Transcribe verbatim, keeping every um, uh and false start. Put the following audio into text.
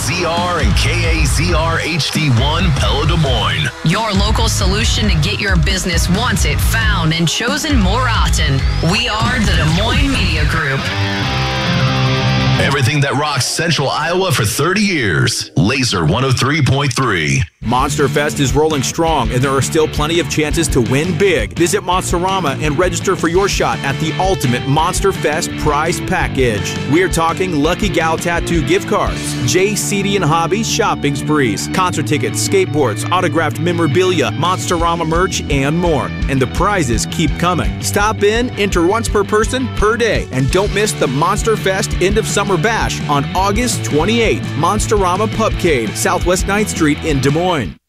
Z R and K A Z R H D one Pella Des Moines. Your local solution to get your business wanted, found, and chosen more often. We are the Des Moines Media Group. Everything that rocks Central Iowa for thirty years. Laser one oh three point three. Monster Fest is rolling strong, and there are still plenty of chances to win big. Visit Monsterama and register for your shot at the ultimate Monster Fest prize package. We're talking Lucky Gal Tattoo gift cards, J. City and Hobbies shopping sprees, concert tickets, skateboards, autographed memorabilia, Monsterama merch, and more. And the prizes keep coming. Stop in, enter once per person per day, and don't miss the Monster Fest End of Summer Bash on August twenty-eighth. Monsterama Pubcade, Southwest ninth Street in Des Moines.